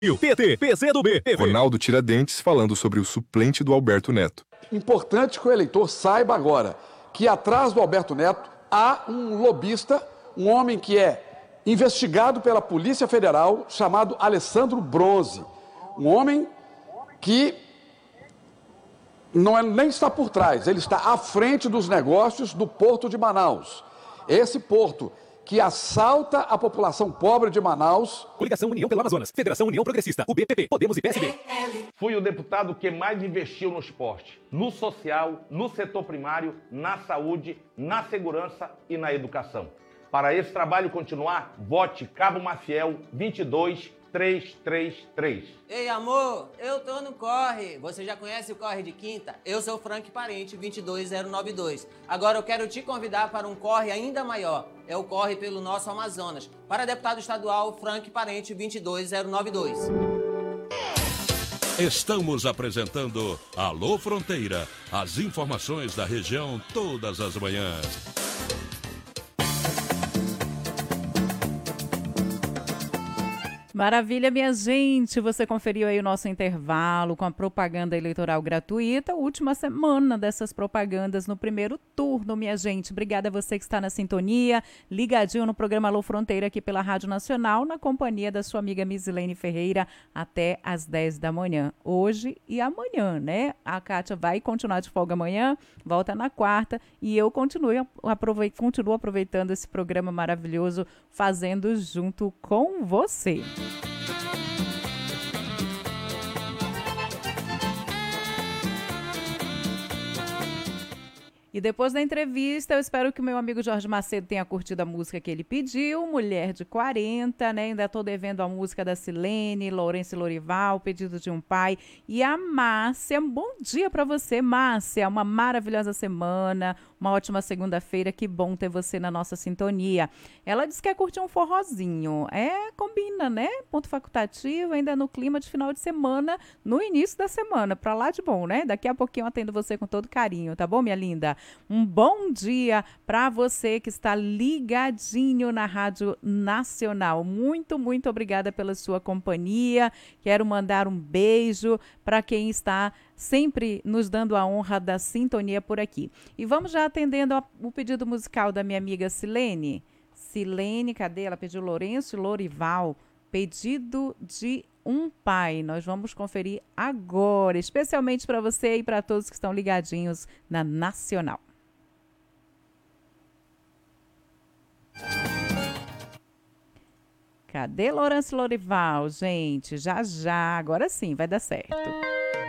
PT, PCdoB, Ronaldo Tiradentes falando sobre o suplente do Alberto Neto. Importante que o eleitor saiba agora que atrás do Alberto Neto há um lobista, um homem que é investigado pela Polícia Federal, chamado Alessandro Bronze. Um homem que nem está por trás, ele está à frente dos negócios do Porto de Manaus. Esse porto que assalta a população pobre de Manaus. Coligação União pelo Amazonas, Federação União Progressista, o BPP, Podemos e PSB. Fui o deputado que mais investiu no esporte, no social, no setor primário, na saúde, na segurança e na educação. Para esse trabalho continuar, vote Cabo Mafiel 22333. Ei, amor, eu tô no Corre. Você já conhece o Corre de Quinta? Eu sou Frank Parente, 22092. Agora eu quero te convidar para um Corre ainda maior. É o Corre pelo nosso Amazonas. Para deputado estadual, Frank Parente, 22092. Estamos apresentando Alô Fronteira. As informações da região todas as manhãs. Maravilha, minha gente, você conferiu aí o nosso intervalo com a propaganda eleitoral gratuita, última semana dessas propagandas no primeiro turno, minha gente. Obrigada a você que está na sintonia, ligadinho no programa Alô Fronteira aqui pela Rádio Nacional, na companhia da sua amiga Misilene Ferreira, até às 10 da manhã, hoje e amanhã, né? A Kátia vai continuar de folga amanhã, volta na quarta, e eu continuo aproveitando esse programa maravilhoso, fazendo junto com você. E depois da entrevista, eu espero que o meu amigo Jorge Macedo tenha curtido a música que ele pediu, Mulher de 40, né? Ainda estou devendo a música da Silene, Lourenço e Lorival, Pedido de um Pai. E a Márcia, um bom dia para você, Márcia. Uma maravilhosa semana, uma ótima segunda-feira. Que bom ter você na nossa sintonia. Ela disse que quer curtir um forrozinho. Combina, né? Ponto facultativo, ainda no clima de final de semana, no início da semana. Pra lá de bom, né? Daqui a pouquinho eu atendo você com todo carinho, tá bom, minha linda? Um bom dia para você que está ligadinho na Rádio Nacional. Muito, muito obrigada pela sua companhia. Quero mandar um beijo para quem está sempre nos dando a honra da sintonia por aqui. E vamos já atendendo o pedido musical da minha amiga Silene. Silene, cadê? Ela pediu Lourenço e Lorival. Pedido de um Pai. Nós vamos conferir agora, especialmente para você e para todos que estão ligadinhos na Nacional. Cadê Lourenço e Lorival, gente? Já, agora sim, vai dar certo.